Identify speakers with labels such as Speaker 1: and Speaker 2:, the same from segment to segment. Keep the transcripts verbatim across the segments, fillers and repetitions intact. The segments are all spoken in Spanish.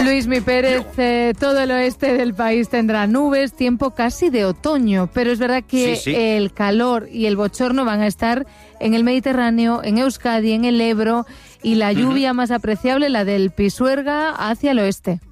Speaker 1: Luismi Pérez, eh, todo el oeste del país tendrá nubes, tiempo casi de otoño, pero es verdad que
Speaker 2: sí, sí.
Speaker 1: el calor y el bochorno van a estar en el Mediterráneo, en Euskadi, en el Ebro, y la lluvia uh-huh. más apreciable, la del Pisuerga, hacia el oeste.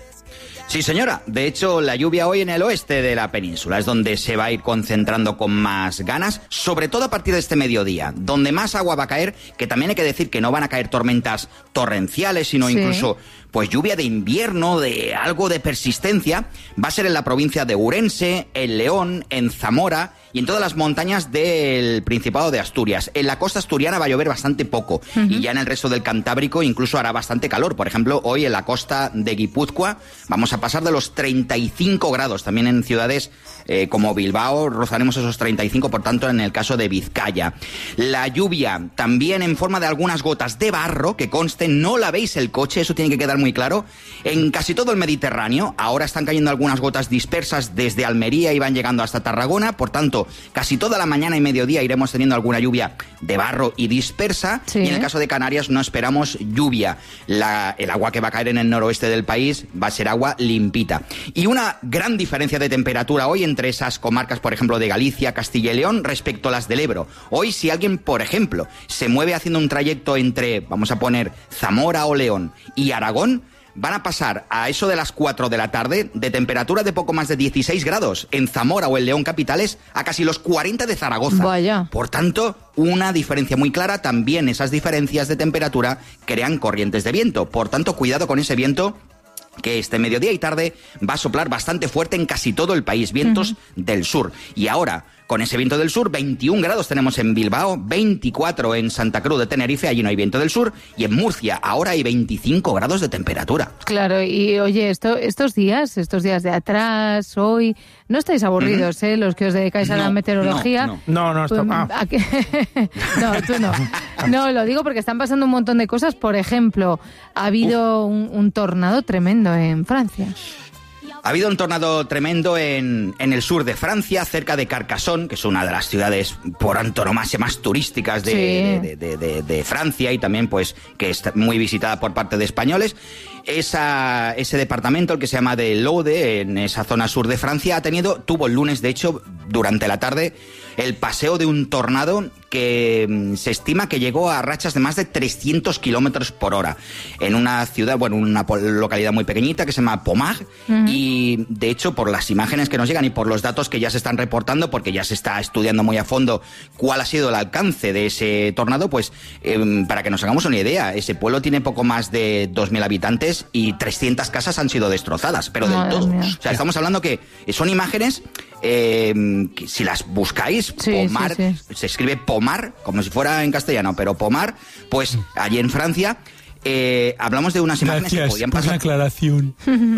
Speaker 2: Sí, señora. De hecho, la lluvia hoy en el oeste de la península es donde se va a ir concentrando con más ganas, sobre todo a partir de este mediodía, donde más agua va a caer, que también hay que decir que no van a caer tormentas torrenciales, sino sí. incluso pues lluvia de invierno, de algo de persistencia. Va a ser en la provincia de Ourense, en León, en Zamora y en todas las montañas del Principado de Asturias. En la costa asturiana va a llover bastante poco uh-huh. y ya en el resto del Cantábrico incluso hará bastante calor. Por ejemplo, hoy en la costa de Guipúzcoa vamos a pasar de los treinta y cinco grados. También en ciudades eh, como Bilbao rozaremos esos treinta y cinco, por tanto, en el caso de Vizcaya. La lluvia también en forma de algunas gotas de barro, que conste, no lavéis el coche, eso tiene que quedar muy claro. En casi todo el Mediterráneo, ahora están cayendo algunas gotas dispersas desde Almería y van llegando hasta Tarragona, por tanto, casi toda la mañana y mediodía iremos teniendo alguna lluvia de barro y dispersa, sí. y en el caso de Canarias no esperamos lluvia. La, el agua que va a caer en el noroeste del país va a ser agua limpita. Y una gran diferencia de temperatura hoy entre esas comarcas, por ejemplo, de Galicia, Castilla y León, respecto a las del Ebro. Hoy, si alguien, por ejemplo, se mueve haciendo un trayecto entre, vamos a poner, Zamora o León y Aragón, van a pasar a eso de las cuatro de la tarde de temperatura de poco más de dieciséis grados en Zamora o en León capitales a casi los cuarenta de Zaragoza.
Speaker 1: Vaya.
Speaker 2: Por tanto, una diferencia muy clara. También esas diferencias de temperatura crean corrientes de viento. Por tanto, cuidado con ese viento que este mediodía y tarde va a soplar bastante fuerte en casi todo el país. Vientos uh-huh. del sur. Y ahora, con ese viento del sur, veintiún grados tenemos en Bilbao, veinticuatro en Santa Cruz de Tenerife, allí no hay viento del sur, y en Murcia ahora hay veinticinco grados de temperatura.
Speaker 1: Claro, y oye, esto, estos días, estos días de atrás, hoy, no estáis aburridos, uh-huh. ¿eh? Los que os dedicáis a no, la meteorología.
Speaker 3: No, no, no, no,
Speaker 1: pues,
Speaker 3: ah.
Speaker 1: ¿a qué? No, tú no. No, lo digo porque están pasando un montón de cosas. Por ejemplo, ha habido un, un tornado tremendo en Francia.
Speaker 2: Ha habido un tornado tremendo en, en el sur de Francia, cerca de Carcassonne, que es una de las ciudades por antonomasia más turísticas de, sí. de, de, de, de Francia y también pues que está muy visitada por parte de españoles. Esa, ese departamento, el que se llama de l'Aude, en esa zona sur de Francia, ha tenido, tuvo el lunes, de hecho, durante la tarde, el paseo de un tornado que se estima que llegó a rachas de más de trescientos kilómetros por hora en una ciudad, bueno, una localidad muy pequeñita que se llama Pommard, uh-huh. y de hecho por las imágenes que nos llegan y por los datos que ya se están reportando, porque ya se está estudiando muy a fondo cuál ha sido el alcance de ese tornado, pues eh, para que nos hagamos una idea, ese pueblo tiene poco más de dos mil habitantes y trescientas casas han sido destrozadas, pero del todo. Mía. O sea, estamos hablando que son imágenes eh, que si las buscáis, sí, Pommard, sí, sí. se escribe Pommard, como si fuera en castellano, pero Pommard, pues allí en Francia, eh, hablamos de unas imágenes
Speaker 3: Gracias
Speaker 2: que podían pasar...
Speaker 3: por la aclaración.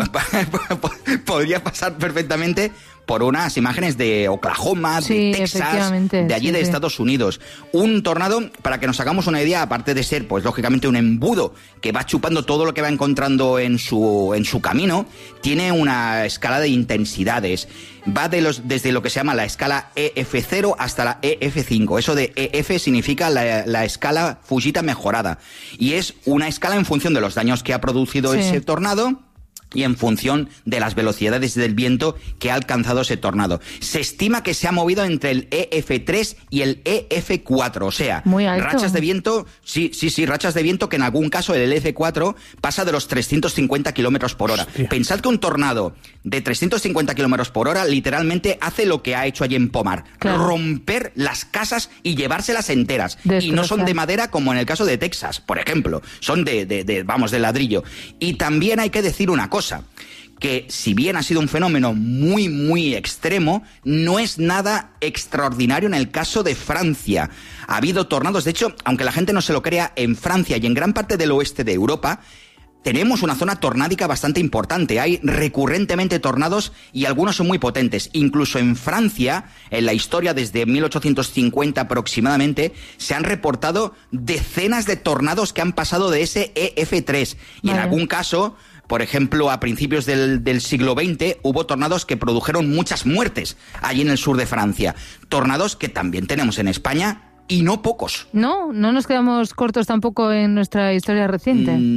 Speaker 2: Podría pasar perfectamente por unas imágenes de Oklahoma,
Speaker 1: sí,
Speaker 2: de Texas, de allí
Speaker 1: sí,
Speaker 2: de
Speaker 1: sí.
Speaker 2: Estados Unidos. Un tornado, para que nos hagamos una idea, aparte de ser, pues lógicamente un embudo que va chupando todo lo que va encontrando en su, en su camino, tiene una escala de intensidades. Va de los, desde lo que se llama la escala E F cero hasta la E F cinco. Eso de E F significa la, la escala Fujita mejorada. Y es una escala en función de los daños que ha producido sí. ese tornado y en función de las velocidades del viento que ha alcanzado ese tornado. Se estima que se ha movido entre el E F tres y el E F cuatro, o sea,
Speaker 1: muy alto.
Speaker 2: Rachas de viento, sí, sí, sí, rachas de viento que en algún caso el E F cuatro pasa de los trescientos cincuenta kilómetros por hora. Hostia. Pensad que un tornado de trescientos cincuenta kilómetros por hora literalmente hace lo que ha hecho allí en Pommard, claro. romper las casas y llevárselas enteras. Y no son de madera como en el caso de Texas, por ejemplo, son de, de, de vamos, de ladrillo. Y también hay que decir una cosa, Cosa, que si bien ha sido un fenómeno muy, muy extremo, no es nada extraordinario en el caso de Francia. Ha habido tornados, de hecho, aunque la gente no se lo crea, en Francia y en gran parte del oeste de Europa, tenemos una zona tornádica bastante importante. Hay recurrentemente tornados y algunos son muy potentes. Incluso en Francia, en la historia desde mil ochocientos cincuenta aproximadamente, se han reportado decenas de tornados que han pasado de ese E F tres. Y vale. en algún caso... Por ejemplo, a principios del, del siglo veinte hubo tornados que produjeron muchas muertes allí en el sur de Francia. Tornados que también tenemos en España y no pocos.
Speaker 1: No, no nos quedamos cortos tampoco en nuestra historia reciente.
Speaker 2: Mm,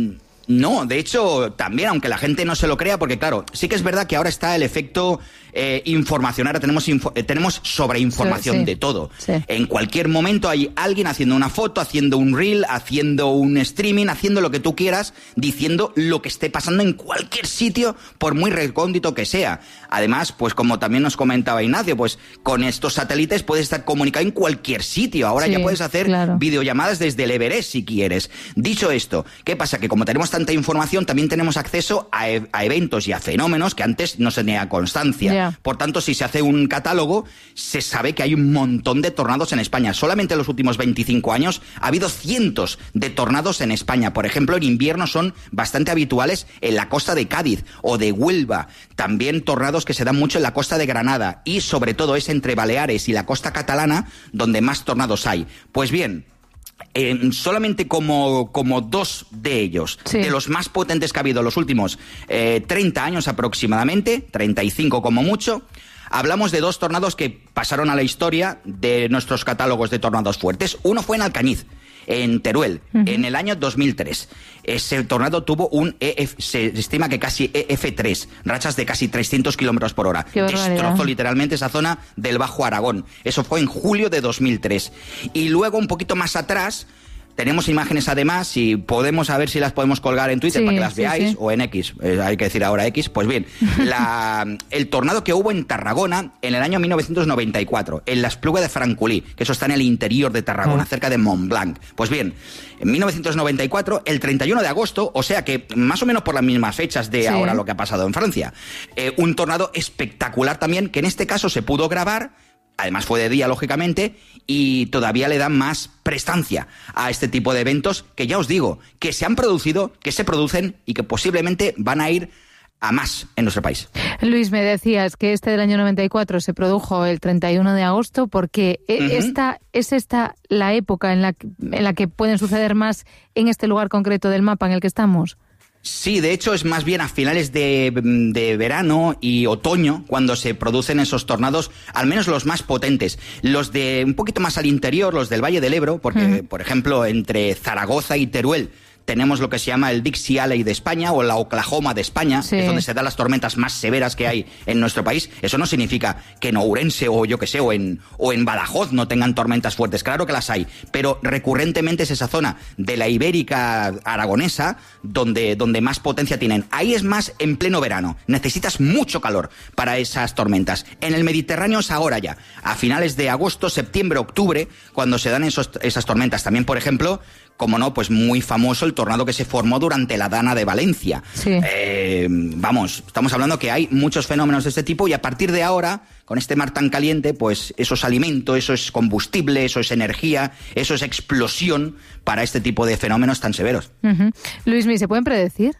Speaker 2: No, de hecho, también, aunque la gente no se lo crea, porque claro, sí que es verdad que ahora está el efecto eh, información, ahora tenemos, info, eh, tenemos sobreinformación sí, sí. de todo. Sí. En cualquier momento hay alguien haciendo una foto, haciendo un reel, haciendo un streaming, haciendo lo que tú quieras, diciendo lo que esté pasando en cualquier sitio, por muy recóndito que sea. Además, pues como también nos comentaba Ignacio, pues con estos satélites puedes estar comunicado en cualquier sitio. Ahora sí, ya puedes hacer claro. videollamadas desde el Everest si quieres. Dicho esto, ¿qué pasa? Que como tenemos tanta información, también tenemos acceso a, e- a eventos y a fenómenos que antes no se tenía constancia. Yeah. Por tanto, si se hace un catálogo, se sabe que hay un montón de tornados en España. Solamente en los últimos veinticinco años ha habido cientos de tornados en España. Por ejemplo, en invierno son bastante habituales en la costa de Cádiz o de Huelva. También tornados que se dan mucho en la costa de Granada. Y sobre todo es entre Baleares y la costa catalana donde más tornados hay. Pues bien, Eh, solamente como, como dos de ellos, sí. de los más potentes que ha habido en los últimos eh, treinta años aproximadamente, treinta y cinco como mucho, hablamos de dos tornados que pasaron a la historia de nuestros catálogos de tornados fuertes. Uno fue en Alcañiz, en Teruel, uh-huh. en el año dos mil tres. Ese tornado tuvo un E F, se estima que casi E F tres, rachas de casi trescientos kilómetros por hora. Destrozó literalmente esa zona del Bajo Aragón. Eso fue en julio de dos mil tres. Y luego, un poquito más atrás, tenemos imágenes además, y podemos a ver si las podemos colgar en Twitter sí, para que las sí, veáis, sí. o en X, eh, hay que decir ahora X. Pues bien, la, el tornado que hubo en Tarragona en el año mil novecientos noventa y cuatro, en la Espluga de Francolí, que eso está en el interior de Tarragona, oh. cerca de Montblanc. Pues bien, en mil novecientos noventa y cuatro, el treinta y uno de agosto, o sea que más o menos por las mismas fechas de sí. ahora lo que ha pasado en Francia, eh, un tornado espectacular también, que en este caso se pudo grabar. Además fue de día, lógicamente, y todavía le dan más prestancia a este tipo de eventos que ya os digo, que se han producido, que se producen y que posiblemente van a ir a más en nuestro país.
Speaker 1: Luis, me decías que este del año noventa y cuatro se produjo el treinta y uno de agosto porque uh-huh. esta, es esta la época en la, en la que pueden suceder más en este lugar concreto del mapa en el que estamos.
Speaker 2: Sí, de hecho es más bien a finales de, de verano y otoño cuando se producen esos tornados, al menos los más potentes. Los de un poquito más al interior, los del Valle del Ebro, porque, uh-huh. por ejemplo, entre Zaragoza y Teruel tenemos lo que se llama el Dixie Alley de España o la Oklahoma de España, sí. que es donde se dan las tormentas más severas que hay en nuestro país. Eso no significa que en Ourense o yo que sé, o en, o en Badajoz no tengan tormentas fuertes. Claro que las hay, pero recurrentemente es esa zona de la Ibérica aragonesa donde, donde más potencia tienen. Ahí es más en pleno verano. Necesitas mucho calor para esas tormentas. En el Mediterráneo es ahora ya, a finales de agosto, septiembre, octubre, cuando se dan esos, esas tormentas. También, por ejemplo, como no, pues muy famoso el tornado que se formó durante la Dana de Valencia. Sí. Eh, vamos, estamos hablando que hay muchos fenómenos de este tipo y a partir de ahora, con este mar tan caliente, pues eso es alimento, eso es combustible, eso es energía, eso es explosión para este tipo de fenómenos tan severos.
Speaker 1: Uh-huh. Luismi, ¿se pueden predecir?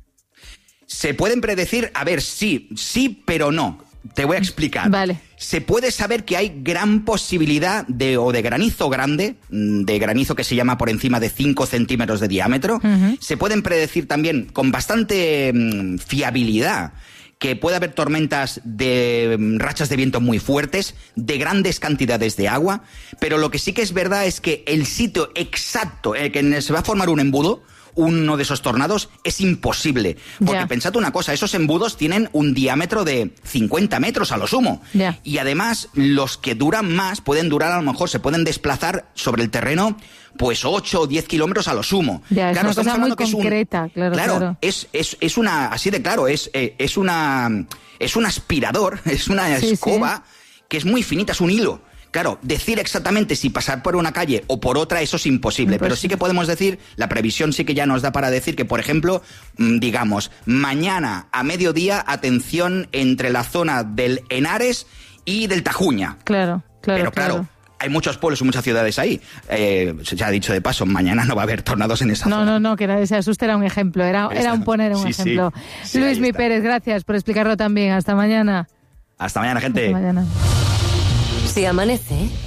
Speaker 2: Se pueden predecir, a ver, sí, sí, pero no. Te voy a explicar.
Speaker 1: Vale.
Speaker 2: Se puede saber que hay gran posibilidad de, o de granizo grande, de granizo que se llama por encima de cinco centímetros de diámetro. Uh-huh. Se pueden predecir también con bastante mmm, fiabilidad que puede haber tormentas de mmm, rachas de viento muy fuertes, de grandes cantidades de agua, pero lo que sí que es verdad es que el sitio exacto en el que se va a formar un embudo, uno de esos tornados, es imposible. Porque yeah. pensad una cosa, esos embudos tienen un diámetro de cincuenta metros a lo sumo. Yeah. Y además, los que duran más pueden durar, a lo mejor, se pueden desplazar sobre el terreno pues ocho o diez kilómetros a lo sumo.
Speaker 1: Ya,
Speaker 2: claro,
Speaker 1: es una cosa muy concreta, un, claro,
Speaker 2: claro.
Speaker 1: claro.
Speaker 2: Es, es, es una, así de claro, es, eh, es una, es un aspirador, es una sí, escoba sí. que es muy finita, es un hilo. Claro, decir exactamente si pasar por una calle o por otra, eso es imposible, pues pero sí que podemos decir, la previsión sí que ya nos da para decir que, por ejemplo, digamos, mañana a mediodía, atención entre la zona del Henares y del Tajuña.
Speaker 1: Claro, claro,
Speaker 2: Pero claro, claro hay muchos pueblos y muchas ciudades ahí. Eh, se ha dicho de paso, mañana no va a haber tornados en esa
Speaker 1: no,
Speaker 2: zona.
Speaker 1: No, no, no, que nadie se asuste, era un ejemplo, era, era un poner un
Speaker 2: sí,
Speaker 1: ejemplo.
Speaker 2: Sí, sí,
Speaker 1: Luismi Pérez, gracias por explicarlo también. Hasta mañana.
Speaker 2: Hasta mañana, gente.
Speaker 1: Hasta mañana.
Speaker 3: Si amanece,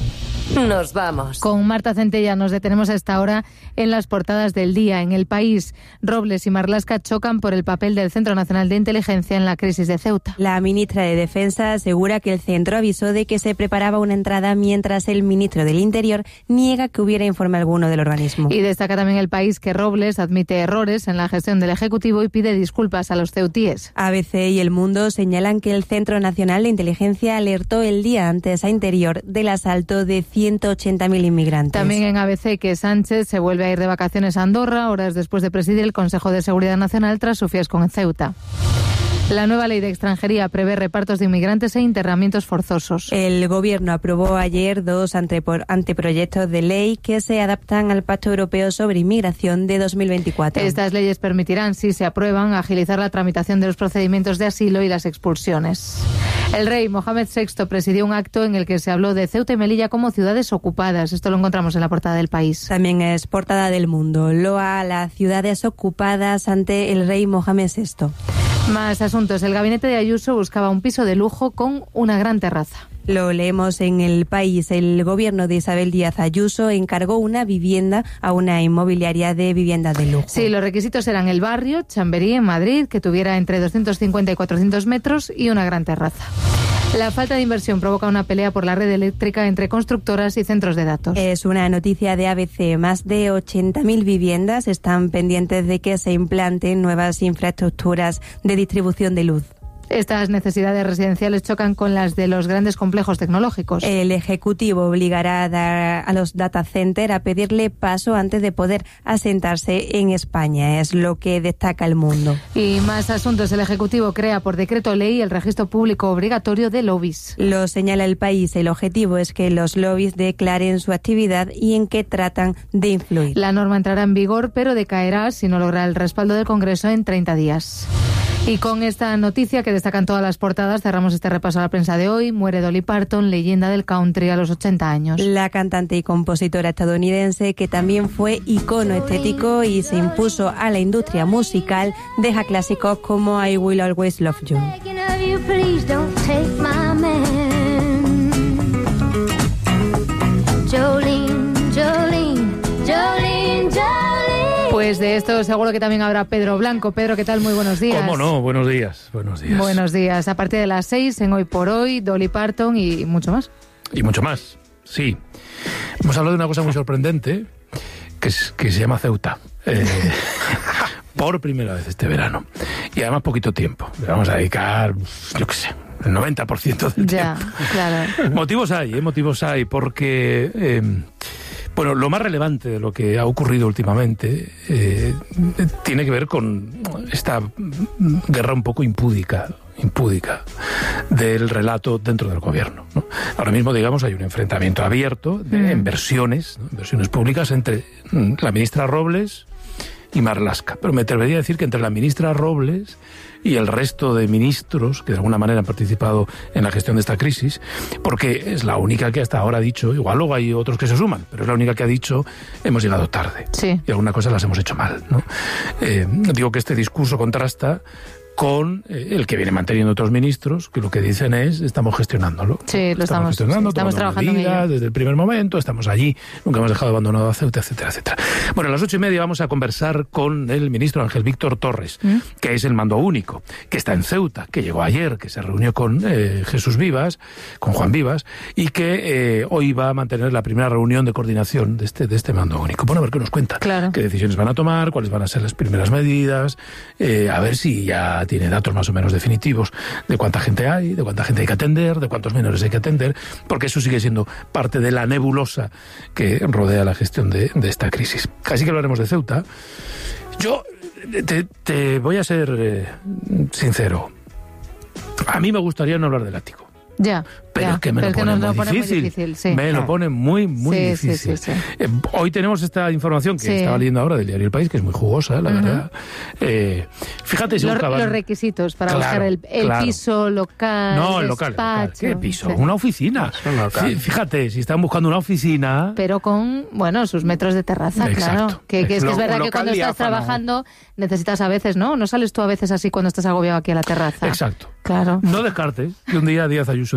Speaker 3: Nos vamos.
Speaker 1: Con Marta Centella nos detenemos a esta hora en las portadas del día. En El País, Robles y Marlaska chocan por el papel del Centro Nacional de Inteligencia en la crisis de Ceuta.
Speaker 4: La ministra de Defensa asegura que el centro avisó de que se preparaba una entrada, mientras el ministro del Interior niega que hubiera informe alguno del organismo.
Speaker 1: Y destaca también El País que Robles admite errores en la gestión del Ejecutivo y pide disculpas a los ceutíes.
Speaker 4: A B C y El Mundo señalan que el Centro Nacional de Inteligencia alertó el día antes a Interior del asalto de ciento ochenta mil inmigrantes.
Speaker 1: También en A B C que Sánchez se vuelve a ir de vacaciones a Andorra, horas después de presidir el Consejo de Seguridad Nacional tras su fiasco en Ceuta. La nueva ley de extranjería prevé repartos de inmigrantes e internamientos forzosos.
Speaker 4: El Gobierno aprobó ayer dos anteproyectos de ley que se adaptan al Pacto Europeo sobre Inmigración de dos mil veinticuatro.
Speaker 1: Estas leyes permitirán, si se aprueban, agilizar la tramitación de los procedimientos de asilo y las expulsiones. El rey Mohamed sexto presidió un acto en el que se habló de Ceuta y Melilla como ciudades ocupadas. Esto lo encontramos en la portada del País.
Speaker 4: También es portada del Mundo. Loa a las ciudades ocupadas ante el rey Mohamed sexto.
Speaker 1: Más asuntos. El gabinete de Ayuso buscaba un piso de lujo con una gran terraza.
Speaker 4: Lo leemos en El País. El gobierno de Isabel Díaz Ayuso encargó una vivienda a una inmobiliaria de viviendas de lujo.
Speaker 1: Sí, los requisitos eran el barrio, Chamberí, en Madrid, que tuviera entre doscientos cincuenta y cuatrocientos metros y una gran terraza. La falta de inversión provoca una pelea por la red eléctrica entre constructoras y centros de datos.
Speaker 4: Es una noticia de A B C. Más de ochenta mil viviendas están pendientes de que se implanten nuevas infraestructuras de distribución de luz.
Speaker 1: Estas necesidades residenciales chocan con las de los grandes complejos tecnológicos.
Speaker 4: El Ejecutivo obligará a, dar a los data centers a pedirle paso antes de poder asentarse en España. Es lo que destaca El Mundo.
Speaker 1: Y más asuntos. El Ejecutivo crea por decreto ley el registro público obligatorio de lobbies.
Speaker 4: Lo señala El País. El objetivo es que los lobbies declaren su actividad y en qué tratan de influir.
Speaker 1: La norma entrará en vigor, pero decaerá si no logra el respaldo del Congreso en treinta días. Y con esta noticia que destacan todas las portadas, cerramos este repaso a la prensa de hoy. Muere Dolly Parton, leyenda del country a los ochenta años.
Speaker 4: La cantante y compositora estadounidense, que también fue icono estético y se impuso a la industria musical, deja clásicos como I Will Always Love You.
Speaker 1: Jolene, Jolene, Jolene, Jolene. Pues de esto seguro que también habrá Pedro Blanco. Pedro, ¿qué tal? Muy buenos días.
Speaker 5: ¿Cómo no? Buenos días, buenos días.
Speaker 1: Buenos días. A partir de las seis, en Hoy por Hoy, Dolly Parton y mucho más.
Speaker 5: Y mucho más, sí. Hemos hablado de una cosa muy sorprendente, que, es, que se llama Ceuta. Eh, por primera vez este verano. Y además poquito tiempo. Le vamos a dedicar, yo qué sé, el noventa por ciento del
Speaker 1: ya,
Speaker 5: tiempo.
Speaker 1: Claro.
Speaker 5: Motivos hay, ¿eh? Motivos hay, porque... Eh, Bueno, lo más relevante de lo que ha ocurrido últimamente eh, tiene que ver con esta guerra un poco impúdica, impúdica del relato dentro del gobierno, ¿no? Ahora mismo, digamos, hay un enfrentamiento abierto de, mm. en versiones, ¿no? en versiones públicas entre la ministra Robles y Marlaska. Pero me atrevería a decir que entre la ministra Robles y el resto de ministros que de alguna manera han participado en la gestión de esta crisis, porque es la única que hasta ahora ha dicho, igual luego hay otros que se suman, pero es la única que ha dicho hemos llegado tarde.
Speaker 1: Sí.
Speaker 5: Y algunas cosas las hemos hecho mal, ¿no? Eh, digo que este discurso contrasta con eh, el que viene manteniendo otros ministros, que lo que dicen es, estamos gestionándolo.
Speaker 1: Sí, lo estamos,
Speaker 5: estamos gestionando,
Speaker 1: sí, estamos trabajando
Speaker 5: medidas,
Speaker 1: en ello.
Speaker 5: Desde el primer momento, estamos allí, nunca hemos dejado abandonado a Ceuta, etcétera, etcétera. Bueno, a las ocho y media vamos a conversar con el ministro Ángel Víctor Torres, ¿Mm? que es el mando único, que está en Ceuta, que llegó ayer, que se reunió con eh, Jesús Vivas, con Juan Vivas, y que eh, hoy va a mantener la primera reunión de coordinación de este, de este mando único. Bueno, a ver qué nos cuenta.
Speaker 1: Claro.
Speaker 5: Qué decisiones van a tomar, cuáles van a ser las primeras medidas, eh, a ver si ya tiene datos más o menos definitivos de cuánta gente hay, de cuánta gente hay que atender, de cuántos menores hay que atender, porque eso sigue siendo parte de la nebulosa que rodea la gestión de, de esta crisis. Así que hablaremos de Ceuta. Yo te, te voy a ser eh, sincero. A mí me gustaría no hablar del ático.
Speaker 1: Ya.
Speaker 5: Pero
Speaker 1: ya,
Speaker 5: es que me
Speaker 1: pero
Speaker 5: lo pone,
Speaker 1: que
Speaker 5: muy,
Speaker 1: lo pone
Speaker 5: difícil.
Speaker 1: muy difícil. Sí.
Speaker 5: Me lo pone muy, muy
Speaker 1: sí,
Speaker 5: difícil.
Speaker 1: Sí, sí, sí.
Speaker 5: Eh, hoy tenemos esta información que
Speaker 1: sí.
Speaker 5: estaba leyendo ahora del diario El País, que es muy jugosa, la uh-huh. verdad. Eh, fíjate si
Speaker 1: los,
Speaker 5: buscaban...
Speaker 1: los requisitos para
Speaker 5: claro,
Speaker 1: buscar el, el
Speaker 5: claro.
Speaker 1: piso local.
Speaker 5: No, el local, local. ¿Qué piso? Sí. Una oficina. Sí, fíjate, si están buscando una oficina...
Speaker 1: Pero con, bueno, sus metros de terraza,
Speaker 5: exacto.
Speaker 1: claro. Que, que es, que es verdad que cuando estás trabajando necesitas a veces, ¿no? No sales tú a veces así cuando estás agobiado aquí a la terraza.
Speaker 5: Exacto.
Speaker 1: Claro.
Speaker 5: No descartes que un día Díaz Ayuso diga, pues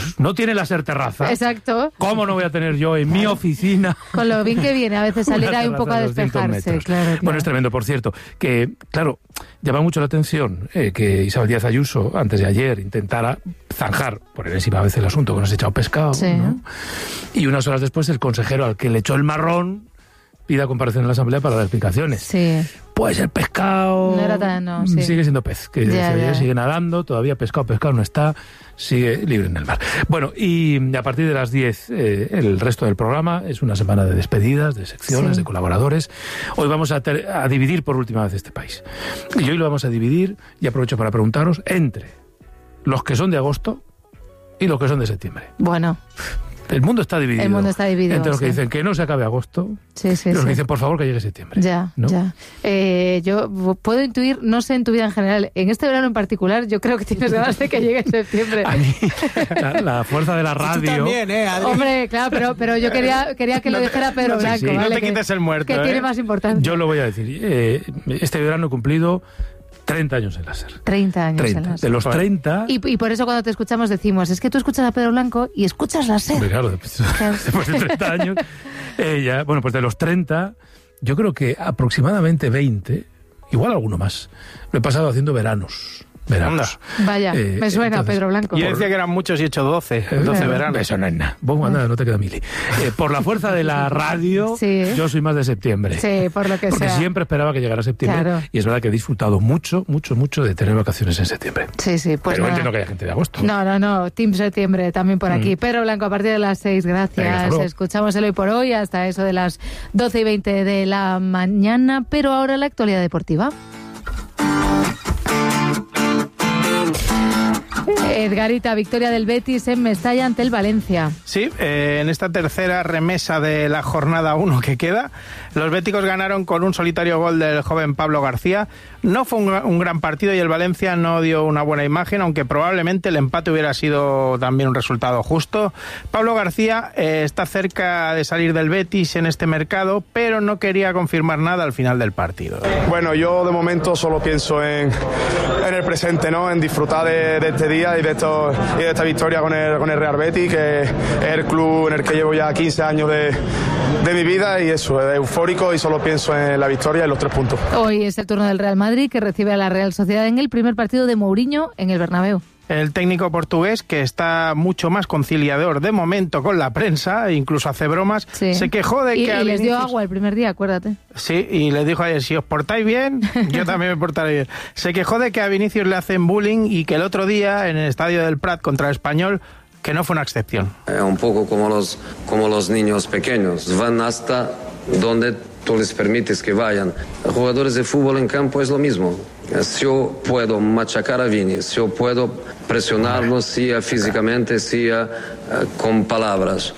Speaker 5: no tiene la ser terraza.
Speaker 1: Exacto.
Speaker 5: ¿Cómo no voy a tener yo en mi oficina?
Speaker 1: Con lo bien que viene a veces salir ahí un poco a despejarse. Claro, claro.
Speaker 5: Bueno, es tremendo, por cierto, que, claro, llama mucho la atención eh, que Isabel Díaz Ayuso, antes de ayer, intentara zanjar por enésima vez el asunto que nos ha echado pescado,
Speaker 1: sí.
Speaker 5: ¿no? Y unas horas después el consejero al que le echó el marrón pida comparecer en la Asamblea para dar explicaciones.
Speaker 1: Sí.
Speaker 5: Pues el pescado
Speaker 1: no era tan, no, sí.
Speaker 5: sigue siendo pez, que
Speaker 1: ya,
Speaker 5: se,
Speaker 1: ya.
Speaker 5: sigue nadando, todavía pescado, pescado no está, sigue libre en el mar. Bueno, y a partir de las diez, eh, el resto del programa es una semana de despedidas, de secciones, sí. de colaboradores. Hoy vamos a, ter, a dividir por última vez este país. Y hoy lo vamos a dividir, y aprovecho para preguntaros, entre los que son de agosto y los que son de septiembre.
Speaker 1: Bueno...
Speaker 5: El mundo está dividido.
Speaker 1: El mundo está dividido.
Speaker 5: Entre los que
Speaker 1: sí.
Speaker 5: dicen que no se acabe agosto
Speaker 1: sí, sí,
Speaker 5: y los
Speaker 1: sí.
Speaker 5: que dicen, por favor, que llegue septiembre.
Speaker 1: Ya,
Speaker 5: ¿no?
Speaker 1: ya. Eh, yo puedo intuir, no sé en tu vida en general, en este verano en particular, yo creo que tienes ganas de que llegue septiembre.
Speaker 5: A mí, la, la fuerza de la radio...
Speaker 3: Tú también, ¿eh, Adri?
Speaker 1: Hombre, claro, pero, pero yo quería, quería que lo dijera Pedro
Speaker 3: no,
Speaker 1: Blanco.
Speaker 3: sí,
Speaker 1: ¿vale?
Speaker 3: No te
Speaker 1: que,
Speaker 3: quites el muerto,
Speaker 1: Que
Speaker 3: ¿eh?
Speaker 1: tiene más importancia.
Speaker 5: Yo lo voy a decir. Eh, este verano he cumplido treinta años en la SER.
Speaker 1: treinta años
Speaker 5: treinta.
Speaker 1: en la SER.
Speaker 5: De los treinta...
Speaker 1: Y, y por eso cuando te escuchamos decimos, es que tú escuchas a Pedro Blanco y escuchas la SER.
Speaker 5: Hombre, claro, después, después de treinta años... Eh, ya, bueno, pues de los treinta, yo creo que aproximadamente veinte, igual alguno más, lo he pasado haciendo veranos. Veranos.
Speaker 1: Vaya, eh, me suena entonces, Pedro Blanco.
Speaker 3: Yo decía que eran muchos y he hecho doce, doce eh, veranos.
Speaker 5: Eso no es nada. Vos nada, no te queda mili. Eh, por la fuerza de la radio,
Speaker 1: sí.
Speaker 5: yo soy más de septiembre.
Speaker 1: Sí, por lo que
Speaker 5: Porque
Speaker 1: sea.
Speaker 5: siempre esperaba que llegara septiembre.
Speaker 1: Claro.
Speaker 5: Y es verdad que he disfrutado mucho, mucho, mucho de tener vacaciones en septiembre.
Speaker 1: Sí, sí. Pues
Speaker 5: Pero no
Speaker 1: nada.
Speaker 5: entiendo que haya gente de agosto.
Speaker 1: No, no, no. Team Septiembre también por aquí. Mm. Pedro Blanco, a partir de las seis, gracias. Venga, escuchamos el Hoy por Hoy hasta eso de las doce y veinte de la mañana. Pero ahora la actualidad deportiva. Edgarita, victoria del Betis en Mestalla ante el Valencia.
Speaker 3: Sí, eh, en esta tercera remesa de la jornada uno que queda, los béticos ganaron con un solitario gol del joven Pablo García. No fue un, un gran partido y el Valencia no dio una buena imagen, aunque probablemente el empate hubiera sido también un resultado justo. Pablo García eh, está cerca de salir del Betis en este mercado, pero no quería confirmar nada al final del partido.
Speaker 6: Bueno, yo de momento solo pienso en, en el presente, ¿no? En disfrutar de, de este día y de, esto, y de esta victoria con el, con el Real Betis, que es el club en el que llevo ya quince años de, de mi vida, y eso, es eufórico y solo pienso en la victoria y en los tres puntos.
Speaker 1: Hoy es el turno del Real Madrid, que recibe a la Real Sociedad en el primer partido de Mourinho en el Bernabéu.
Speaker 3: El técnico portugués, que está mucho más conciliador de momento con la prensa, incluso hace bromas,
Speaker 1: sí.
Speaker 3: se quejó de
Speaker 1: y,
Speaker 3: que...
Speaker 1: Y les dio agua el primer día, acuérdate.
Speaker 3: Sí, y les dijo ayer, si os portáis bien, yo también me portaré bien. Se quejó de que a Vinicius le hacen bullying y que el otro día, en el estadio del Prat contra el Español, que no fue una excepción.
Speaker 7: Eh, un poco como los, como los niños pequeños, van hasta donde tú les permites que vayan. Los jugadores de fútbol en campo es lo mismo. Si yo puedo machacar a Vini, si yo puedo presionarlo, sea físicamente, sea uh, con palabras,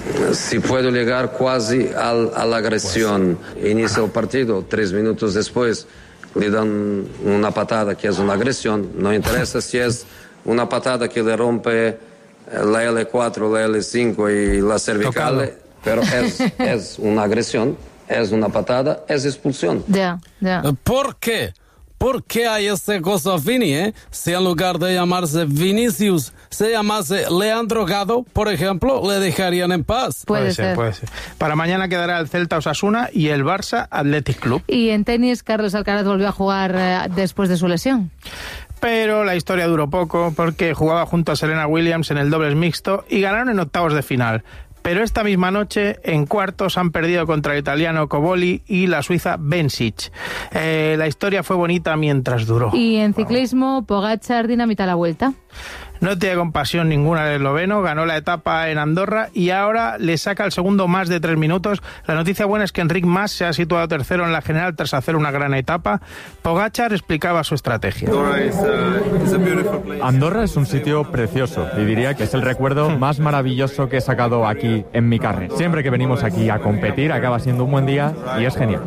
Speaker 7: si puedo llegar casi al, a la agresión, inicia el partido, tres minutos después le dan una patada que es una agresión, no interesa si es una patada que le rompe la L cuatro, la L cinco y la cervical, pero es, es una agresión, es una patada, es expulsión.
Speaker 1: Ya, ya.
Speaker 8: ¿Por qué? ¿Por qué hay esta cosa Vini, eh? Si en lugar de llamarse Vinicius se llamase Leandro Gado, por ejemplo, le dejarían en paz?
Speaker 1: Puede,
Speaker 3: puede
Speaker 1: ser,
Speaker 3: ser, puede ser. Para mañana quedará el Celta Osasuna y el Barça Athletic Club.
Speaker 1: Y en tenis, Carlos Alcaraz volvió a jugar eh, después de su lesión.
Speaker 3: Pero la historia duró poco porque jugaba junto a Serena Williams en el dobles mixto y ganaron en octavos de final. Pero esta misma noche, en cuartos, han perdido contra el italiano Coboli y la suiza Bencic. Eh, la historia fue bonita mientras duró.
Speaker 1: Y en ciclismo, Pogačar dinamita la Vuelta.
Speaker 3: No tiene compasión ninguna el esloveno, ganó la etapa en Andorra y ahora le saca el segundo más de tres minutos. La noticia buena es que Enric Mas se ha situado tercero en la general tras hacer una gran etapa. Pogačar explicaba su estrategia.
Speaker 9: Andorra es un sitio precioso y diría que es el recuerdo más maravilloso que he sacado aquí en mi carrera. Siempre que venimos aquí a competir acaba siendo un buen día y es genial.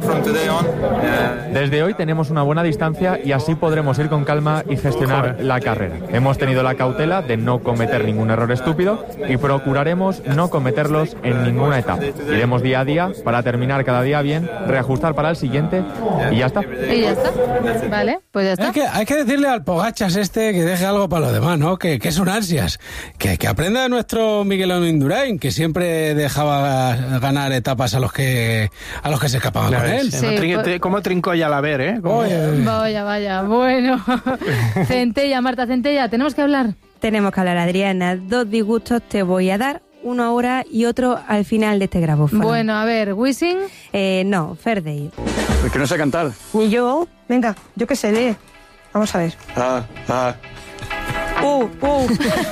Speaker 9: Desde hoy tenemos una buena distancia y así podremos ir con calma y gestionar la carrera. Hemos tenido la cautela de no cometer ningún error estúpido y procuraremos no cometerlos en ninguna etapa. Iremos día a día para terminar cada día bien, reajustar para el siguiente y ya está.
Speaker 1: Y ya está. Vale, pues ya está.
Speaker 10: Hay que, hay que decirle al Pogachas este
Speaker 8: que deje algo para los demás, ¿no? Que, que es un ansias. Que, que aprenda nuestro Miguelón Indurain, que siempre dejaba ganar etapas a los que a los que se escapaban con él.
Speaker 3: Sí, trin- ¿Cómo trincó ya la ver, eh? ¿Cómo?
Speaker 1: Vaya, vaya, bueno. Centella, Marta Centella, ¿tenemos que hablar?
Speaker 4: Tenemos que hablar, Adriana. Dos disgustos te voy a dar. Uno ahora y otro al final de este grabófono.
Speaker 1: Bueno, a ver, ¿Wisin?
Speaker 4: Eh, no, Ferdey.
Speaker 10: Es que no sé cantar.
Speaker 11: Ni yo. Venga, yo qué sé, lee. Vamos a ver.
Speaker 10: Ah, ah.
Speaker 11: Uh, uh.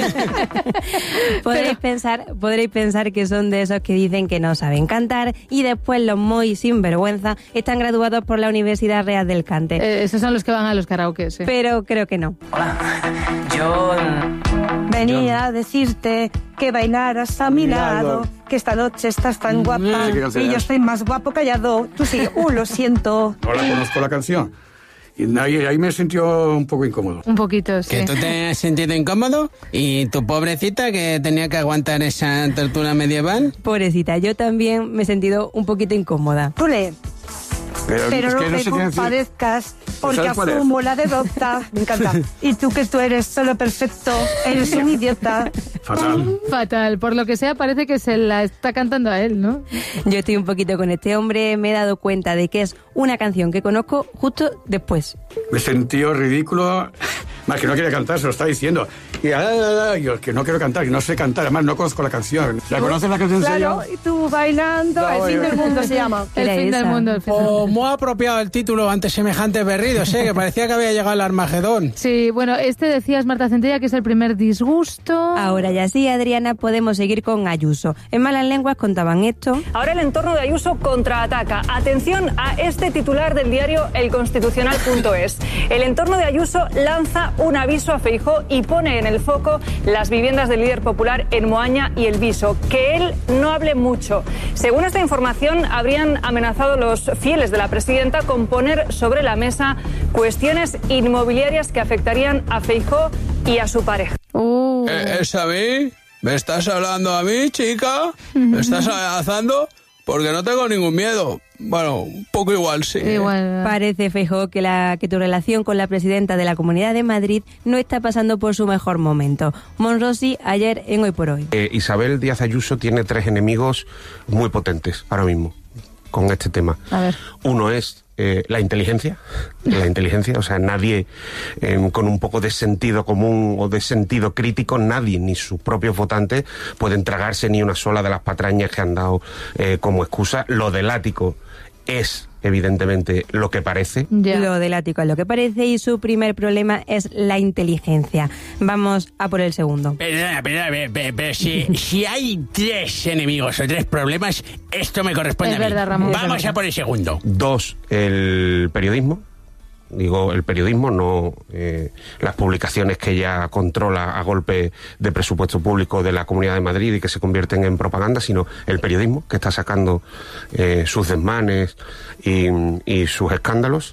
Speaker 4: podréis,
Speaker 1: Pero...
Speaker 4: pensar, podréis pensar que son de esos que dicen que no saben cantar y después los muy sinvergüenza están graduados por la Universidad Real del Cante.
Speaker 1: Eh, esos son los que van a los karaoke, sí.
Speaker 4: Pero creo que no.
Speaker 11: Hola, yo... Venía a decirte que bailaras a mi lado, que esta noche estás tan guapa y yo estoy más guapo callado. Tú sí, uh, lo siento.
Speaker 10: No la conozco la canción. Y ahí, ahí me sintió un poco incómodo.
Speaker 1: Un poquito, sí.
Speaker 8: ¿Que tú te has sentido incómodo? ¿Y tu pobrecita que tenía que aguantar esa tortura medieval?
Speaker 4: Pobrecita, yo también me he sentido un poquito incómoda.
Speaker 11: Tú lee.
Speaker 10: Pero,
Speaker 11: Pero
Speaker 10: es
Speaker 11: no
Speaker 10: que no
Speaker 11: te
Speaker 10: sé qué decir.
Speaker 11: compadezcas, porque
Speaker 10: ¿Sabes cuál es?
Speaker 11: asumo la derrota. Me encanta. Y tú que tú eres solo perfecto, eres un idiota.
Speaker 10: Fatal.
Speaker 1: Fatal. Por lo que sea, parece que se la está cantando a él, ¿no?
Speaker 4: Yo estoy un poquito con este hombre, me he dado cuenta de que es una canción que conozco justo después.
Speaker 10: Me sentí ridículo. Más que no quiere cantar, se lo está diciendo. Y ah, ah, ah, yo que no quiero cantar, que no sé cantar, además no conozco la canción. ¿La conoces la canción?
Speaker 11: Claro, y tú bailando,
Speaker 10: No,
Speaker 11: el fin
Speaker 10: yo-
Speaker 11: del mundo se llama.
Speaker 1: El
Speaker 4: Era
Speaker 1: fin del
Speaker 4: esa.
Speaker 1: mundo, el fin del mundo.
Speaker 8: O muy apropiado el título ante semejantes berridos, ¿eh? Que parecía que había llegado el Armagedón.
Speaker 1: Sí, bueno, este decías, Marta Centella, que es el primer disgusto.
Speaker 4: Ahora ya sí, Adriana, podemos seguir con Ayuso. En Malas Lenguas contaban esto.
Speaker 12: Ahora el entorno de Ayuso contraataca. Atención a este titular del diario El Constitucional punto es. El entorno de Ayuso lanza un aviso a Feijóo y pone en el foco las viviendas del líder popular en Moaña y El Viso. Que él no hable mucho. Según esta información, habrían amenazado los fieles de la presidenta con poner sobre la mesa cuestiones inmobiliarias que afectarían a Feijóo y a su pareja.
Speaker 1: Uh.
Speaker 8: ¿Eh, ¿Es a mí? ¿Me estás hablando a mí, chica? ¿Me estás amenazando? Porque no tengo ningún miedo. Bueno, un poco igual, sí.
Speaker 1: Igual.
Speaker 4: Parece, Feijóo, que, la, que tu relación con la presidenta de la Comunidad de Madrid no está pasando por su mejor momento. Monrosi, ayer en Hoy por Hoy.
Speaker 13: Eh, Isabel Díaz Ayuso tiene tres enemigos muy potentes ahora mismo con este tema.
Speaker 1: A ver.
Speaker 13: Uno es eh, la inteligencia, la inteligencia, o sea, nadie eh, con un poco de sentido común o de sentido crítico, nadie, ni sus propios votantes, pueden tragarse ni una sola de las patrañas que han dado eh, como excusa. Lo del ático es evidentemente lo que parece.
Speaker 1: Ya.
Speaker 4: Lo del ático es lo que parece y su primer problema es la inteligencia. Vamos a por el segundo.
Speaker 8: Perdona, perdona, pero, pero, pero si, si hay tres enemigos o tres problemas, esto me corresponde
Speaker 1: Es
Speaker 8: a mí.
Speaker 1: verdad, Ramón.
Speaker 8: Vamos a por el segundo.
Speaker 13: Dos, el periodismo. Digo, el periodismo, no eh, las publicaciones que ella controla a golpe de presupuesto público de la Comunidad de Madrid y que se convierten en propaganda, sino el periodismo que está sacando eh, sus desmanes y, y sus escándalos.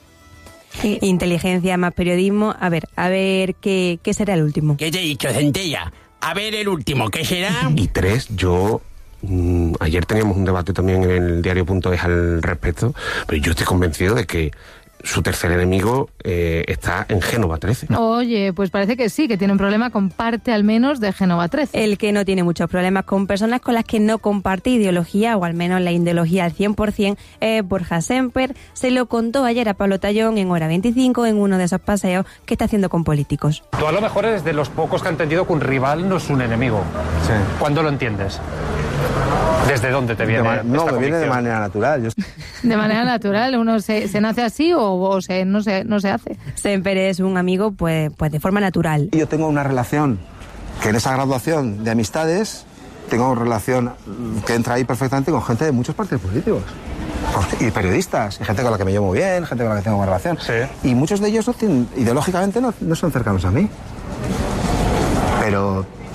Speaker 4: Inteligencia más periodismo. A ver, a ver qué, qué será el último.
Speaker 8: ¿Qué te he dicho, Centella? A ver el último, ¿qué será?
Speaker 13: Y tres, yo... mm, ayer teníamos un debate también en el diario punto es al respecto, pero yo estoy convencido de que su tercer enemigo eh, está en Génova trece.
Speaker 1: Oye, pues parece que sí, que tiene un problema con parte al menos de Génova trece.
Speaker 4: El que no tiene muchos problemas con personas con las que no comparte ideología, o al menos la ideología al cien por ciento, es Borja Semper. Se lo contó ayer a Pablo Tallón en Hora veinticinco en uno de esos paseos que está haciendo con políticos.
Speaker 14: Tú a lo mejor eres de los pocos que han entendido que un rival no es un enemigo.
Speaker 15: Sí.
Speaker 14: ¿Cuándo lo entiendes? ¿Desde dónde te viene?
Speaker 15: De ma- no,
Speaker 14: esta
Speaker 15: me viene de
Speaker 14: convicción?
Speaker 15: manera natural. Yo...
Speaker 1: De manera natural, uno se, se nace así o, o se, no, se, no se hace.
Speaker 4: Semper es un amigo pues, pues de forma natural.
Speaker 15: Yo tengo una relación que en esa graduación de amistades tengo una relación que entra ahí perfectamente con gente de muchos partidos políticos. Y periodistas, y gente con la que me llevo muy bien, gente con la que tengo buena relación.
Speaker 14: Sí.
Speaker 15: Y muchos de ellos no tienen, ideológicamente no, no son cercanos a mí. Pero,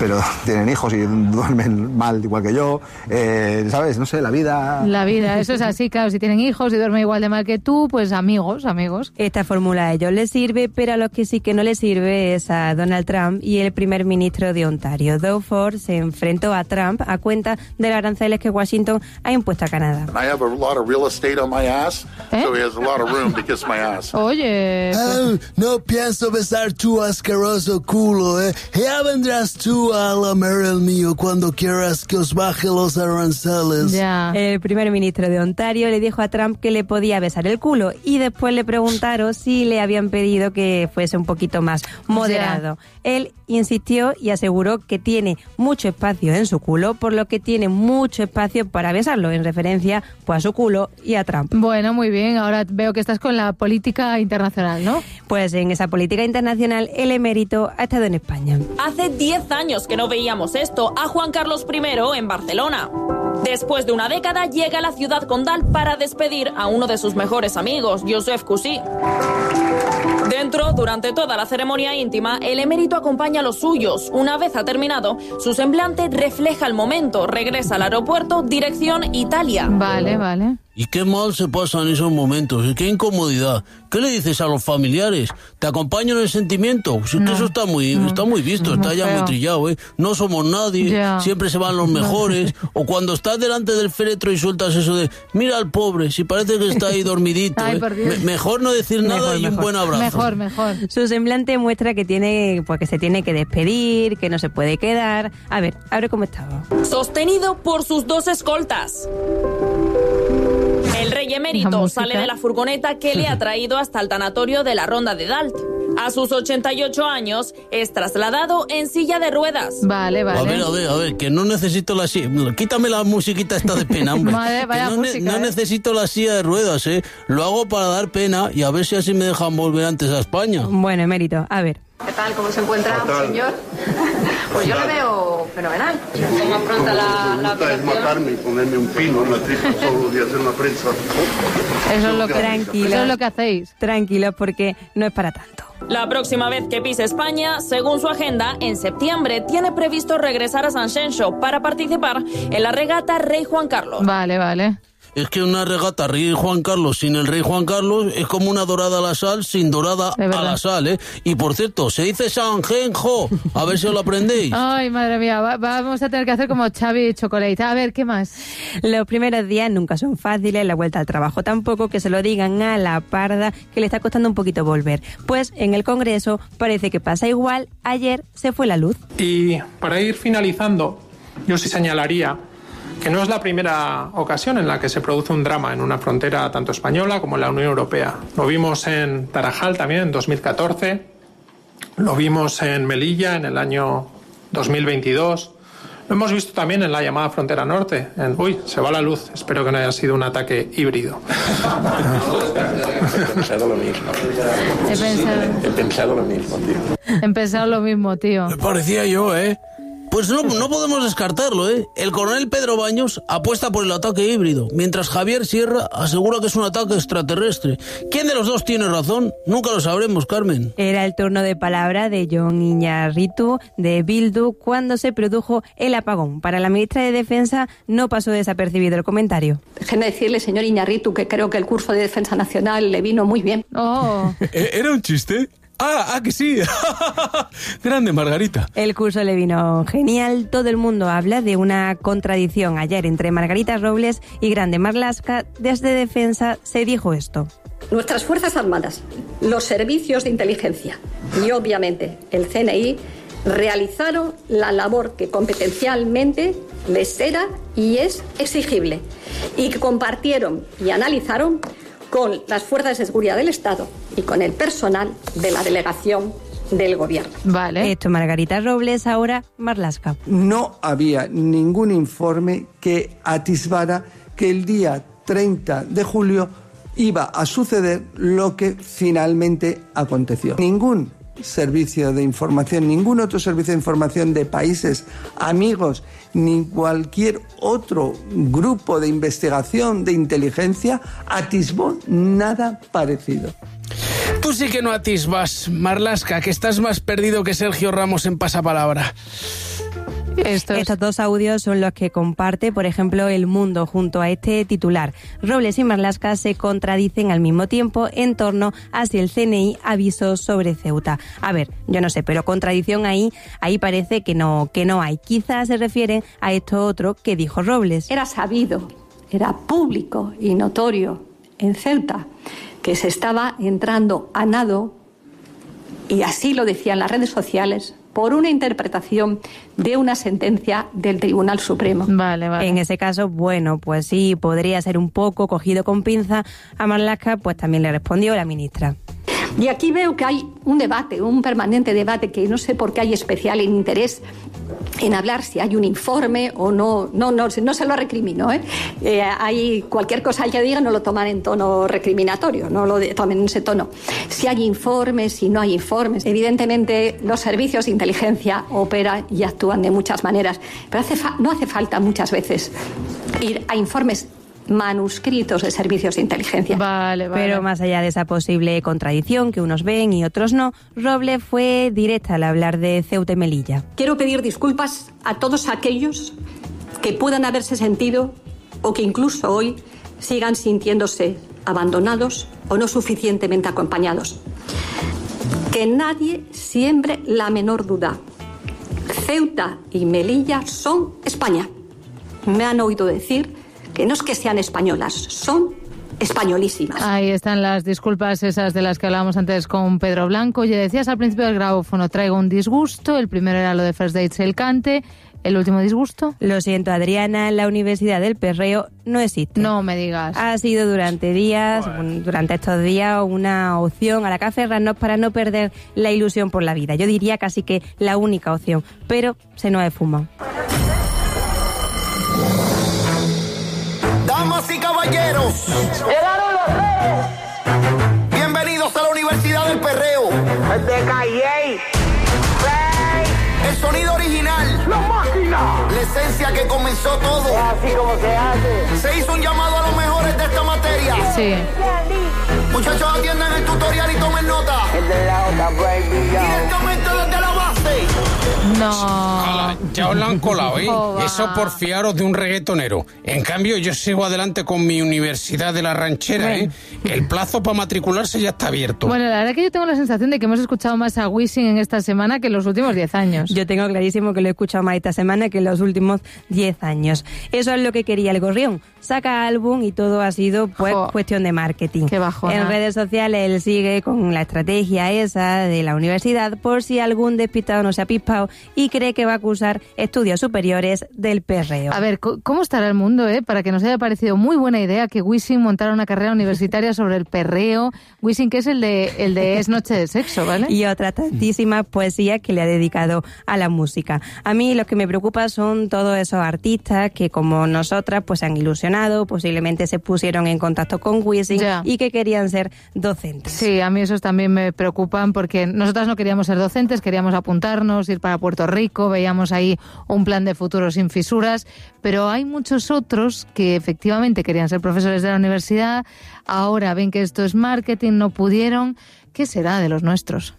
Speaker 15: pero tienen hijos y duermen mal igual que yo, eh, ¿sabes? No sé, la vida...
Speaker 1: La vida, eso es así, claro, si tienen hijos y duermen igual de mal que tú, pues amigos, amigos.
Speaker 4: Esta fórmula a ellos les sirve, pero a los que sí que no les sirve es a Donald Trump y el primer ministro de Ontario. Doug Ford se enfrentó a Trump a cuenta de los aranceles que Washington ha impuesto a Canadá.
Speaker 16: I have a lot of real estate on my ass, ¿Eh? so he has a lot of room to kiss my ass.
Speaker 1: Oye...
Speaker 17: Oh, no pienso besar tu asqueroso culo, ¿eh? Ya vendrás tú a lamer el mío cuando quieras que os baje los aranceles.
Speaker 4: Ya. El primer ministro de Ontario le dijo a Trump que le podía besar el culo y después le preguntaron si le habían pedido que fuese un poquito más moderado. Ya. Él insistió y aseguró que tiene mucho espacio en su culo, por lo que tiene mucho espacio para besarlo, en referencia pues, a su culo y a Trump.
Speaker 1: Bueno, muy bien. Ahora veo que estás con la política internacional, ¿no?
Speaker 4: Pues en esa política internacional el emérito ha estado en España.
Speaker 18: Hace diez años que no veíamos esto a Juan Carlos primero en Barcelona. Después de una década llega a la ciudad condal para despedir a uno de sus mejores amigos, Josep Cusí. Dentro, durante toda la ceremonia íntima, el emérito acompaña a los suyos. Una vez ha terminado, su semblante refleja el momento. Regresa al aeropuerto, dirección Italia.
Speaker 1: Vale, vale.
Speaker 8: Y qué mal se pasan esos momentos, y qué incomodidad. ¿Qué le dices a los familiares? ¿Te acompaño en el sentimiento? Pues es
Speaker 1: no,
Speaker 8: que eso está muy, no, está muy visto, está ya feo. Muy trillado, ¿eh? No somos nadie, ya. Siempre se van los mejores. O cuando estás delante del féretro y sueltas eso de, mira al pobre, si parece que está ahí dormidito. Ay, ¿eh? Me, mejor no decir nada mejor, y mejor. Un buen abrazo.
Speaker 1: Mejor, mejor.
Speaker 4: Su semblante muestra que tiene, pues que se tiene que despedir, que no se puede quedar. A ver, a ver cómo estaba.
Speaker 18: Sostenido por sus dos escoltas. El rey emérito sale de la furgoneta que le ha traído hasta el tanatorio de la Ronda de Dalt. A sus ochenta y ocho años es trasladado en silla de ruedas.
Speaker 1: Vale, vale.
Speaker 8: A ver, a ver, a ver, que no necesito la silla. Quítame la musiquita esta de pena, hombre.
Speaker 1: Madre, vaya
Speaker 8: no,
Speaker 1: música,
Speaker 8: ne- no
Speaker 1: ¿eh?
Speaker 8: necesito la silla de ruedas, ¿eh? Lo hago para dar pena y a ver si así me dejan volver antes a España.
Speaker 4: Bueno, emérito, a ver.
Speaker 19: ¿Qué tal? ¿Cómo se encuentra, Fatal. señor? Pues yo le veo fenomenal. ¿Cómo afronta la, la operación?
Speaker 16: Matarme y ponerme un pino en la tripa solo y hacer una prensa.
Speaker 1: Eso es lo que,
Speaker 4: tranquilo,
Speaker 1: eso es lo que hacéis.
Speaker 4: Tranquilos, porque no es para tanto.
Speaker 18: La próxima vez que pise España, según su agenda, en septiembre tiene previsto regresar a Sanxenxo para participar en la regata Rey Juan Carlos.
Speaker 1: Vale, vale.
Speaker 8: Es que una regata Rey Juan Carlos sin el Rey Juan Carlos es como una dorada a la sal sin dorada a la sal, ¿eh? Y por cierto, se dice Sanjenjo, a ver si os lo aprendéis.
Speaker 1: Ay, madre mía, va, vamos a tener que hacer como Xavi Chocolate. A ver, ¿qué más?
Speaker 4: Los primeros días nunca son fáciles, la vuelta al trabajo tampoco, que se lo digan a la parda, que le está costando un poquito volver. Pues en el Congreso parece que pasa igual, ayer se fue la luz.
Speaker 20: Y para ir finalizando, yo sí señalaría que no es la primera ocasión en la que se produce un drama en una frontera tanto española como en la Unión Europea. Lo vimos en Tarajal también en dos mil catorce, lo vimos en Melilla en el año dos mil veintidós, lo hemos visto también en la llamada frontera norte. En, uy, se va la luz, espero que no haya sido un ataque híbrido.
Speaker 21: He pensado lo mismo.
Speaker 1: He pensado,
Speaker 21: He pensado lo mismo, tío.
Speaker 1: He pensado lo mismo, tío.
Speaker 8: Me parecía yo, ¿eh? Pues no, no podemos descartarlo, ¿eh? El coronel Pedro Baños apuesta por el ataque híbrido, mientras Javier Sierra asegura que es un ataque extraterrestre. ¿Quién de los dos tiene razón? Nunca lo sabremos, Carmen.
Speaker 4: Era el turno de palabra de Jon Iñárritu, de Bildu, cuando se produjo el apagón. Para la ministra de Defensa no pasó desapercibido el comentario.
Speaker 19: Déjeme decirle, señor Iñárritu, que creo que el curso de Defensa Nacional le vino muy bien.
Speaker 1: Oh.
Speaker 5: ¿Era un chiste? Ah, ah, que sí. Grande, Margarita.
Speaker 4: El curso le vino genial. Todo el mundo habla de una contradicción ayer entre Margarita Robles y Grande Marlaska. Desde Defensa se dijo esto.
Speaker 19: Nuestras Fuerzas Armadas, los servicios de inteligencia y obviamente el C N I realizaron la labor que competencialmente les era y es exigible y que compartieron y analizaron con las fuerzas de seguridad del Estado y con el personal de la delegación del gobierno.
Speaker 4: Vale. Esto Margarita Robles, ahora Marlaska.
Speaker 22: No había ningún informe que atisbara que el día treinta de julio iba a suceder lo que finalmente aconteció. Ningún servicio de información, ningún otro servicio de información de países amigos, ni cualquier otro grupo de investigación de inteligencia atisbó nada parecido.
Speaker 23: Tú sí que no atisbas, Marlaska, que estás más perdido que Sergio Ramos en pasapalabra.
Speaker 1: Estos...
Speaker 4: Estos dos audios son los que comparte, por ejemplo, El Mundo junto a este titular. Robles y Marlaska se contradicen al mismo tiempo en torno a si el C N I avisó sobre Ceuta. A ver, yo no sé, pero contradicción ahí, ahí parece que no, que no hay. Quizás se refieren a esto otro que dijo Robles.
Speaker 19: Era sabido, era público y notorio en Ceuta que se estaba entrando a nado, y así lo decían las redes sociales, por una interpretación de una sentencia del Tribunal Supremo.
Speaker 1: Vale, vale.
Speaker 4: En ese caso, bueno, pues sí, podría ser un poco cogido con pinza. A Marlaska, pues también le respondió la ministra.
Speaker 19: Y aquí veo que hay un debate, un permanente debate, que no sé por qué hay especial interés en hablar si hay un informe o no. No, no, no se lo recrimino, ¿eh? Eh, hay cualquier cosa que diga no lo toman en tono recriminatorio, no lo de, tomen en ese tono. Si hay informes, si no hay informes. Evidentemente los servicios de inteligencia operan y actúan de muchas maneras, pero hace fa- no hace falta muchas veces ir a informes manuscritos de servicios de inteligencia.
Speaker 1: Vale, vale.
Speaker 4: Pero más allá de esa posible contradicción que unos ven y otros no, Robles fue directa al hablar de Ceuta y Melilla.
Speaker 19: Quiero pedir disculpas a todos aquellos que puedan haberse sentido o que incluso hoy sigan sintiéndose abandonados o no suficientemente acompañados. Que nadie siembre la menor duda. Ceuta y Melilla son España. Me han oído decir que no es que sean españolas, son españolísimas.
Speaker 1: Ahí están las disculpas esas de las que hablábamos antes con Pedro Blanco. Ya decías al principio del grabófono, traigo un disgusto. El primero era lo de First Dates El Cante. ¿El último disgusto?
Speaker 4: Lo siento, Adriana, la Universidad del Perreo no existe.
Speaker 1: No me digas.
Speaker 4: Ha sido durante días, durante estos días, una opción a la que aferrarnos para no perder la ilusión por la vida. Yo diría casi que la única opción, pero se nos esfuma.
Speaker 2: Damas y caballeros, llegaron los reyes. Bienvenidos a la Universidad del Perreo. De Calle. El sonido original. La máquina. La esencia que comenzó todo. Es así como se hace. Se hizo un llamado a los mejores de esta materia.
Speaker 1: Sí.
Speaker 2: Muchachos, atiendan el tutorial y tomen nota. El de la otra, baby. Directamente desde la base.
Speaker 1: No.
Speaker 6: Ala, ya os la han colado, ¿eh?
Speaker 1: Joder.
Speaker 6: Eso por fiaros de un reggaetonero. En cambio, yo sigo adelante con mi Universidad de la Ranchera, ¿eh? El plazo para matricularse ya está abierto.
Speaker 1: Bueno, la verdad que yo tengo la sensación de que hemos escuchado más a Wisin en esta semana que en los últimos diez años.
Speaker 4: Yo tengo clarísimo que lo he escuchado más esta semana que en los últimos diez años. Eso es lo que quería el gorrión. Saca álbum y todo ha sido pues jo, cuestión de marketing.
Speaker 1: Qué bajona.
Speaker 4: En redes sociales él sigue con la estrategia esa de la universidad por si algún despistado no se ha pispado y cree que va a cursar estudios superiores del perreo.
Speaker 1: A ver, ¿cómo estará el mundo, eh? Para que nos haya parecido muy buena idea que Wisin montara una carrera universitaria sobre el perreo. Wisin, que es el de, el de Es Noche de Sexo, ¿vale?
Speaker 4: Y otras tantísimas poesías que le ha dedicado a la música. A mí los que me preocupan son todos esos artistas que, como nosotras, pues se han ilusionado, posiblemente se pusieron en contacto con Wisin ya. Y que querían ser docentes.
Speaker 1: Sí, a mí esos también me preocupan porque nosotras no queríamos ser docentes, queríamos apuntarnos, ir para Puerto Rico, veíamos ahí un plan de futuro sin fisuras, pero hay muchos otros que efectivamente querían ser profesores de la universidad, ahora ven que esto es marketing, no pudieron. ¿Qué será de los nuestros?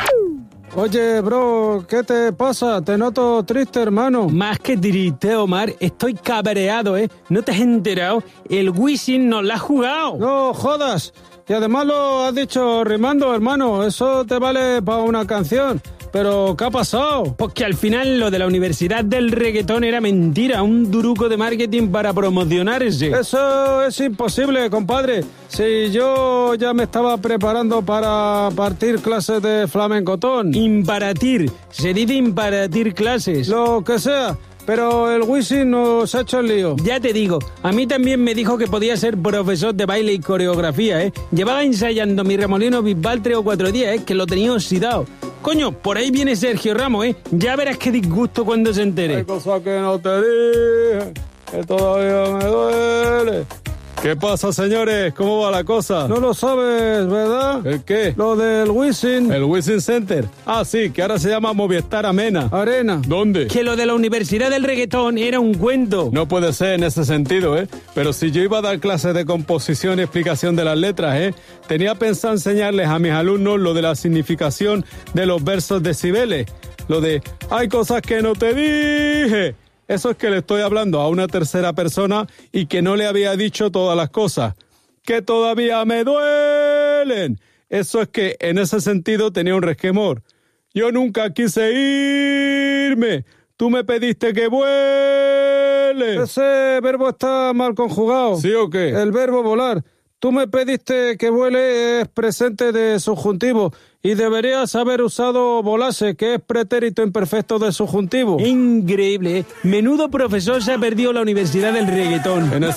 Speaker 23: Oye, bro, ¿qué te pasa? Te noto triste, hermano.
Speaker 24: Más que triste, Omar, estoy cabreado, ¿eh? ¿No te has enterado? El Wisin nos la ha jugado.
Speaker 23: No jodas. Y además lo has dicho rimando, hermano. Eso te vale para una canción. ¿Pero qué ha pasado?
Speaker 24: Pues que al final lo de la Universidad del Reggaetón era mentira, un duruco de marketing para promocionarse.
Speaker 23: Eso es imposible, compadre. Si yo ya me estaba preparando para partir clases de flamencotón.
Speaker 24: Imparatir, se dice imparatir clases.
Speaker 23: Lo que sea. Pero el Wisin nos ha hecho el lío.
Speaker 24: Ya te digo, a mí también me dijo que podía ser profesor de baile y coreografía, ¿eh? Llevaba ensayando mi remolino Bisbal tres o cuatro días, ¿eh? Que lo tenía oxidado. Coño, por ahí viene Sergio Ramos, ¿eh? Ya verás qué disgusto cuando se entere.
Speaker 23: Hay cosas que no te dije, que todavía me duele. ¿Qué pasa, señores? ¿Cómo va la cosa? No lo sabes, ¿verdad?
Speaker 24: ¿El qué?
Speaker 23: Lo del Wisin.
Speaker 24: ¿El Wisin Center? Ah, sí, que ahora se llama Movistar Amena.
Speaker 23: Arena.
Speaker 24: ¿Dónde? Que lo de la Universidad del Reggaetón era un cuento.
Speaker 23: No puede ser en ese sentido, ¿eh? Pero si yo iba a dar clases de composición y explicación de las letras, ¿eh? Tenía pensado enseñarles a mis alumnos lo de la significación de los versos de Cibeles. Lo de, hay cosas que no te dije. Eso es que le estoy hablando a una tercera persona y que no le había dicho todas las cosas. Que todavía me duelen. Eso es que en ese sentido tenía un resquemor. Yo nunca quise irme. Tú me pediste que vuele. Ese verbo está mal conjugado. ¿Sí o qué? El verbo volar. Tú me pediste que vuele es presente de subjuntivo y deberías haber usado volase, que es pretérito imperfecto de subjuntivo.
Speaker 24: Increíble, ¿eh? Menudo profesor se ha perdido la universidad del reggaetón.
Speaker 23: En ese